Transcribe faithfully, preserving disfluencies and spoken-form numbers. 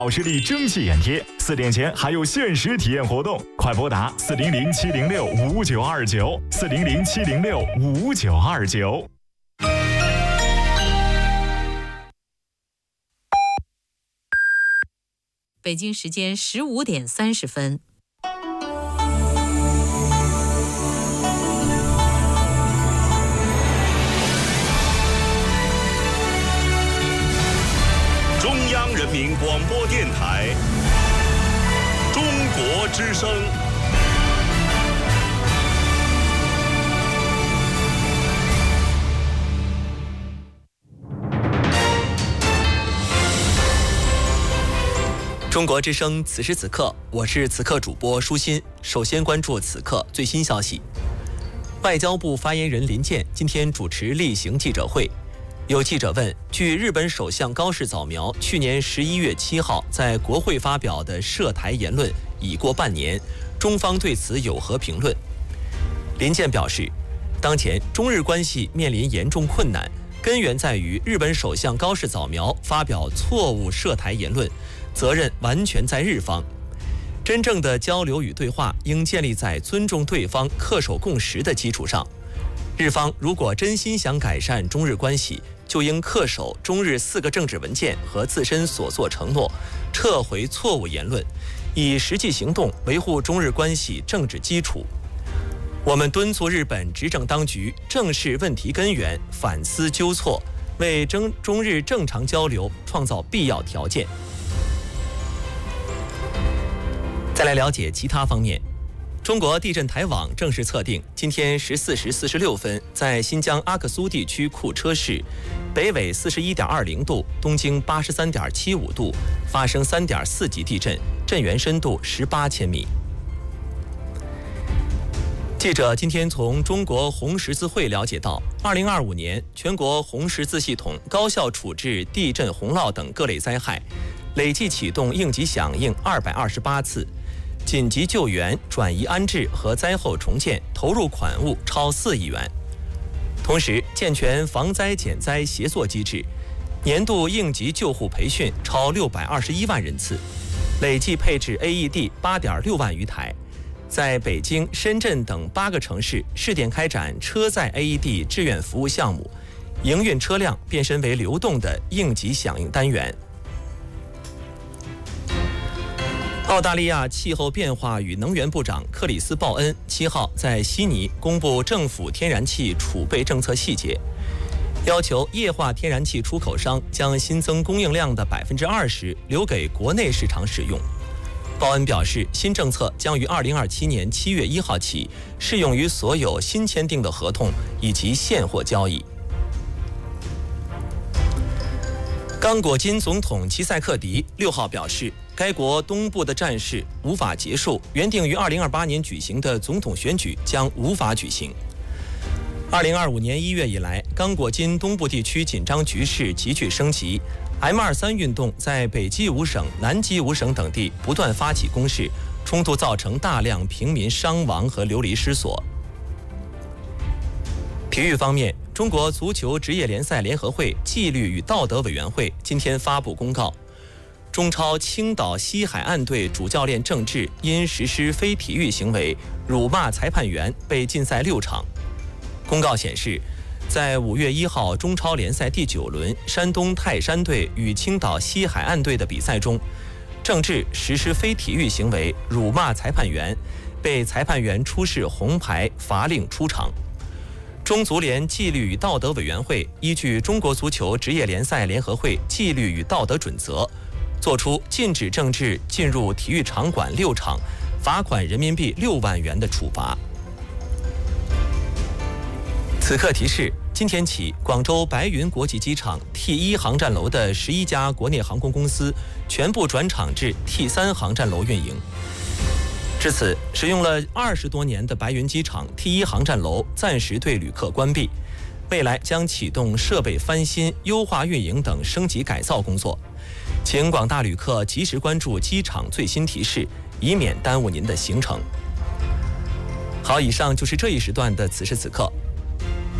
保视力蒸汽眼贴，四点前还有限时体验活动，快拨打四零零七零六五九二九四零零七零六五九二九。 北京时间十五点三十分。 中央人民广播电台中国之声。 中国之声，此时此刻，我是此刻主播舒心。首先关注此刻最新消息。外交部发言人林健今天主持例行记者会。有记者问，据日本首相高市早苗去年十一月七号在国会发表的涉台言论已过半年，中方对此有何评论？林健表示，当前中日关系面临严重困难，根源在于日本首相高市早苗发表错误涉台言论，责任完全在日方。真正的交流与对话应建立在尊重对方、恪守共识的基础上。日方如果真心想改善中日关系，就应恪守中日四个政治文件和自身所作承诺，撤回错误言论，以实际行动维护中日关系政治基础。我们敦促日本执政当局正视问题根源，反思纠错，为中中日正常交流创造必要条件。再来了解其他方面。中国地震台网正式测定，今天十四时四十六分，在新疆阿克苏地区库车市，北纬四十一点二零度，东经八十三点七五度，发生三点四级地震，震源深度十八千米。记者今天从中国红十字会了解到，二零二五年全国红十字系统高效处置地震、洪涝等各类灾害，累计启动应急响应二百二十八次。紧急救援、转移安置和灾后重建投入款物超四亿元。同时，健全防灾减灾协作机制，年度应急救护培训超六百二十一万人次，累计配置 A E D 八点六万余台。在北京、深圳等八个城市试点开展车载 A E D 志愿服务项目，营运车辆变身为流动的应急响应单元。澳大利亚气候变化与能源部长克里斯·鲍恩七号在悉尼公布政府天然气储备政策细节，要求液化天然气出口商将新增供应量的百分之二十留给国内市场使用。鲍恩表示，新政策将于二零二七年七月一号起适用于所有新签订的合同以及现货交易。刚果金总统齐塞克迪六号表示，该国东部的战事无法结束，原定于二零二八年举行的总统选举将无法举行。二零二五年一月以来，刚果金东部地区紧张局势急剧升级 ，M 二三运动在北基伍省、南基伍省等地不断发起攻势，冲突造成大量平民伤亡和流离失所。体育方面，中国足球职业联赛联合会纪律与道德委员会今天发布公告，中超青岛西海岸队主教练郑智因实施非体育行为辱骂裁判员被禁赛六场。公告显示，在五月一号中超联赛第九轮山东泰山队与青岛西海岸队的比赛中，郑智实施非体育行为辱骂裁判员，被裁判员出示红牌罚令出场。中足联纪律与道德委员会依据中国足球职业联赛联合会纪律与道德准则，作出禁止郑智进入体育场馆六场，罚款人民币六万元的处罚。此刻提示：今天起，广州白云国际机场 T 一航站楼的十一家国内航空公司全部转场至 T 三航站楼运营。至此，使用了二十多年的白云机场 T 一航站楼暂时对旅客关闭，未来将启动设备翻新、优化运营等升级改造工作。请广大旅客及时关注机场最新提示，以免耽误您的行程。好，以上就是这一时段的此时此刻，